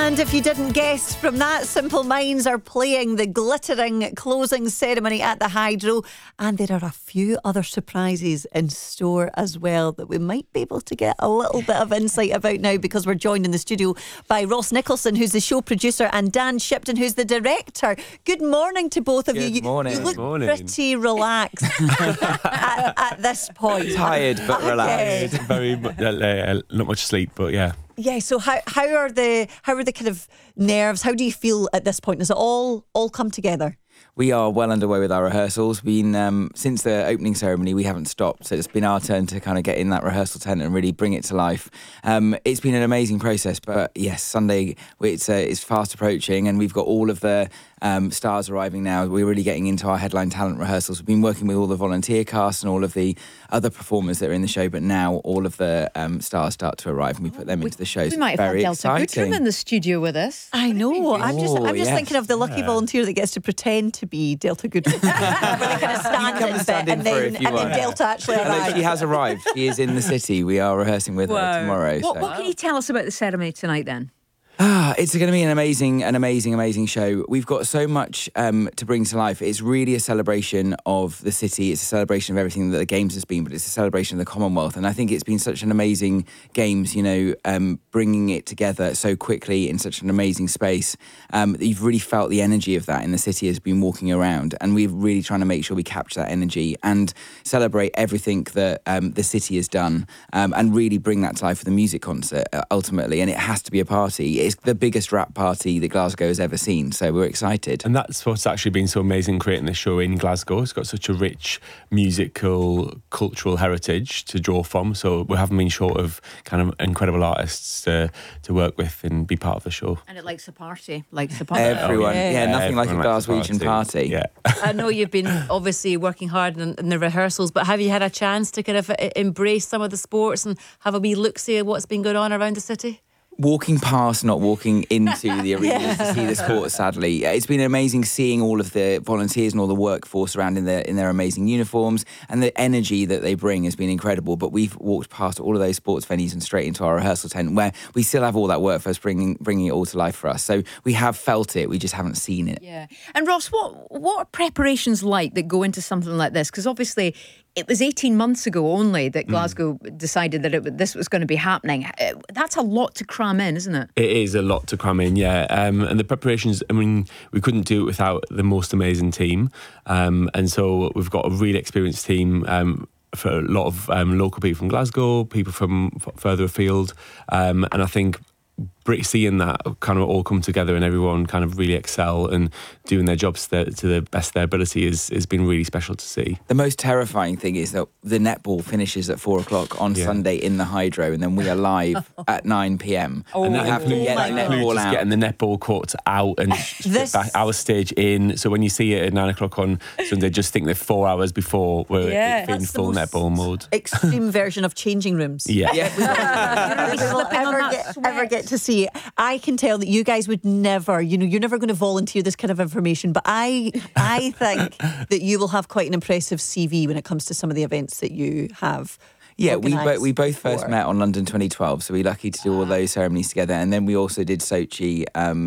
And if you didn't guess from that, Simple Minds are playing the glittering closing ceremony at the Hydro, and there are a few other surprises in store as well that we might be able to get a little bit of insight about now, because we're joined in the studio by Ross Nicholson, who's the show producer, and Dan Shipton, who's the director. Good morning to both of you. Good morning. You look pretty relaxed at this point. Tired but relaxed. Very not much sleep, but yeah. Yeah, so how are the kind of nerves? How do you feel at this point? Does it all come together? We are well underway with our rehearsals. Since the opening ceremony, we haven't stopped. So it's been our turn to kind of get in that rehearsal tent and really bring it to life. It's been an amazing process, but yes, Sunday it's fast approaching, and we've got all of the stars arriving now. We're really getting into our headline talent rehearsals. We've been working with all the volunteer cast and all of the other performers that are in the show, but now all of the stars start to arrive, and we put them into the shows. We might have had Delta Goodrum in the studio with us. I know. I'm just thinking of the lucky volunteer that gets to pretend to be Delta Goodrum. Where they kind of stand in, and then Delta actually arrives. She has arrived. She is in the city. We are rehearsing with her tomorrow. What can you tell us about the ceremony tonight then? It's going to be an amazing show. We've got so much to bring to life. It's really a celebration of the city. It's a celebration of everything that the Games has been, but it's a celebration of the Commonwealth. And I think it's been such an amazing Games, bringing it together so quickly in such an amazing space. You've really felt the energy of that in the city as been walking around. And we're really trying to make sure we capture that energy and celebrate everything that the city has done, and really bring that to life with a music concert, ultimately. And it has to be a party. It's the biggest rap party that Glasgow has ever seen, so we're excited. And that's what's actually been so amazing creating this show in Glasgow. It's got such a rich musical, cultural heritage to draw from, so we haven't been short of kind of incredible artists to work with and be part of the show. And it likes a party. Everyone. Nothing like a Glaswegian party. Yeah. I know you've been obviously working hard in the rehearsals, but have you had a chance to kind of embrace some of the sports and have a wee look-see at what's been going on around the city? Walking past, not walking into the arenas to see the sport, sadly. It's been amazing seeing all of the volunteers and all the workforce around in their amazing uniforms, and the energy that they bring has been incredible. But we've walked past all of those sports venues and straight into our rehearsal tent, where we still have all that workforce bringing it all to life for us. So we have felt it, we just haven't seen it. Yeah. And Ross, what are preparations like that go into something like this? Because obviously it was 18 months ago only that Glasgow decided that this was going to be happening. That's a lot to cram in, isn't it? It is a lot to cram in, yeah. And the preparations, we couldn't do it without the most amazing team. And so we've got a really experienced team for a lot of local people from Glasgow, people from further afield. And I think seeing that kind of all come together and everyone kind of really excel and doing their jobs to the best of their ability has been really special to see. The most terrifying thing is that the netball finishes at 4:00 on Sunday in the Hydro, and then we are live at 9 p.m. And that have to get that netball out. Getting the netball court out and back our stage in. So when you see it at 9:00 on Sunday, just think that 4 hours before we're in full netball mode. Extreme version of changing rooms. Yeah. We will ever get to see. I can tell that you guys would never, you're never going to volunteer this kind of information, but I think that you will have quite an impressive CV when it comes to some of the events that you have. Yeah, we both first met on London 2012, so we're lucky to do all those ceremonies together, and then we also did Sochi